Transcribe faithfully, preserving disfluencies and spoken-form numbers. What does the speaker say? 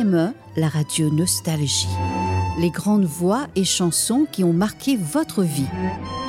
M E, la radio Nostalgie. Les grandes voix et chansons qui ont marqué votre vie.